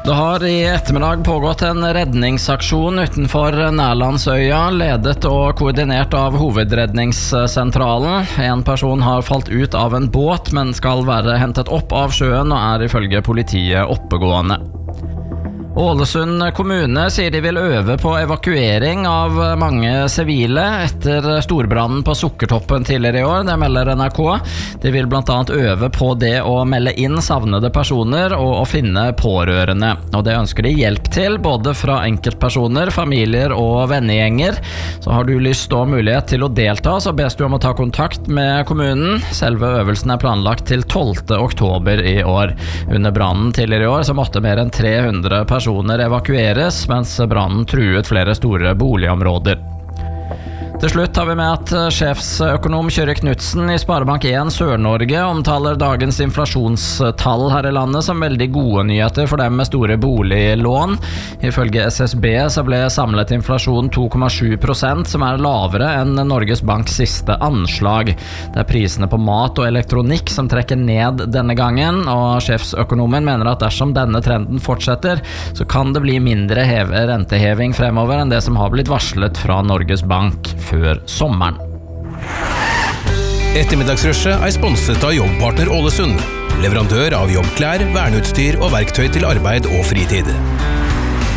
Det har i ettermiddag pågått en redningsaksjon utenfor Nærlandsøya, ledet og koordinert av Hovedredningssentralen. En person har falt ut av en båt, men skal være hentet opp av sjøen og er ifølge politiet oppegående. Ålesund kommune sier de vil øve på evakuering av mange sivile etter storbrannen på Sukkertoppen tidligere i år, det melder NRK. De vil blant annet øve på det å melde inn savnede personer og å finne pårørende. Og det ønsker de hjelp til, både fra enkeltpersoner, familier og vennegjenger. Så har du lyst og mulighet til å delta, så bes du om å ta kontakt med kommunen. Selve øvelsen er planlagt til 12. oktober i år. Under brannen tidligere i år så måtte mer enn 300 personer evakueres, mens brannen truet flere store boligområder. Til slutt har vi med at sjefsøkonom Kjøre Knudsen i Sparebank 1 Sør-Norge omtaler dagens inflasjonstall her i landet som veldig gode nyheter for dem med store boliglån. Ifølge SSB så ble samlet inflasjon 2,7%, som er lavere enn Norges Banks siste anslag. Det er prisene på mat og elektronikk som trekker ned denne gangen, og sjefsøkonomen mener at dersom denne trenden fortsetter, så kan det bli mindre renteheving fremover enn det som har blitt varslet fra Norges Bank før sommeren. Ettermiddagsrushet er sponset av Jobbpartner Ålesund, leverandør av jobbklær, verneutstyr og verktøy til arbeid og fritid.